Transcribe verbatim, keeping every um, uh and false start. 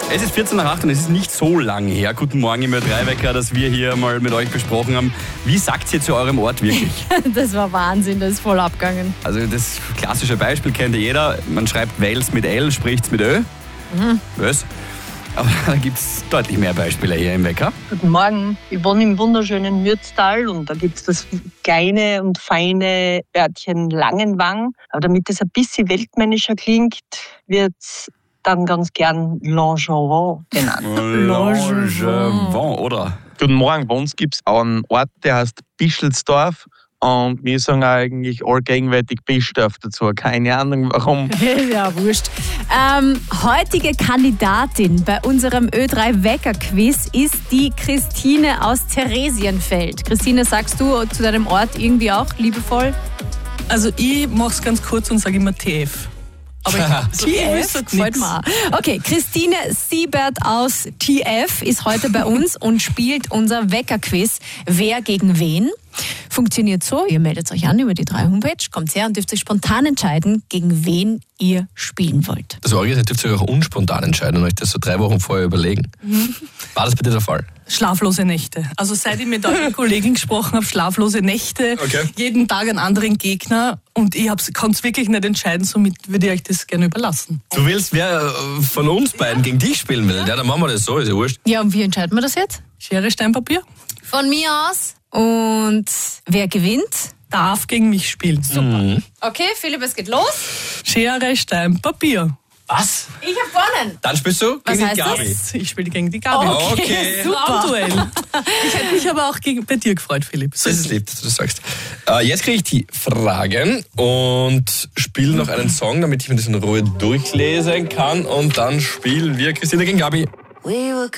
Es ist vierzehn nach acht und es ist nicht so lang her. Guten Morgen im Ö drei Wecker, dass wir hier mal mit euch besprochen haben. Wie sagt ihr zu eurem Ort wirklich? Das war Wahnsinn, das ist voll abgegangen. Also das klassische Beispiel kennt ja jeder. Man schreibt Wels mit L, spricht's mit Ö. Mhm. Was? Aber da gibt es deutlich mehr Beispiele hier im Wecker. Guten Morgen, ich wohne im wunderschönen Mürztal und da gibt es das kleine und feine Örtchen Langenwang. Aber damit es ein bisschen weltmännischer klingt, wird es dann ganz gern Langevin genannt. Langevin, oder? Guten Morgen, bei uns gibt es einen Ort, der heißt Bischelsdorf. Und wir sagen eigentlich allgegenwärtig Bischdorf dazu. Keine Ahnung warum. Ja, wurscht. Ähm, heutige Kandidatin bei unserem Ö drei Wecker-Quiz ist die Christine aus Theresienfeld. Christine, sagst du zu deinem Ort irgendwie auch liebevoll? Also ich mach's ganz kurz und sage immer T F. Aber ich, T F gefällt mir. Okay, Christine Siebert aus T F ist heute bei uns und spielt unser Wecker-Quiz. Wer gegen wen? Funktioniert so, ihr meldet euch an über die drei Homepage, kommt her und dürft euch spontan entscheiden, gegen wen ihr spielen wollt. Das Orgel, ihr dürft euch auch unspontan entscheiden und euch das so drei Wochen vorher überlegen. Mhm. War das bei dir der Fall? Schlaflose Nächte. Also seit ich mit eurer Kollegin gesprochen habe, schlaflose Nächte, okay. Jeden Tag einen anderen Gegner und ich konnte es wirklich nicht entscheiden, somit würde ich euch das gerne überlassen. Du willst, wer von uns beiden ja. gegen dich spielen will? Ja, dann machen wir das so, ist ja wurscht. Ja, und wie entscheiden wir das jetzt? Schere, Stein, Papier. Von mir aus. Und wer gewinnt? Darf gegen mich spielen. Super. Mhm. Okay, Philipp, es geht los. Schere, Stein, Papier. Was? Ich hab gewonnen. Dann spielst du Was gegen die Gabi. Das? Ich spiele gegen die Gabi. Okay, okay. Super. Duell. Ich hätte mich aber auch gegen, bei dir gefreut, Philipp. So. Das ist lieb, dass du das sagst. Äh, jetzt kriege ich die Fragen und spiele noch einen Song, damit ich mir das in Ruhe durchlesen kann. Und dann spielen wir Christine gegen Gabi.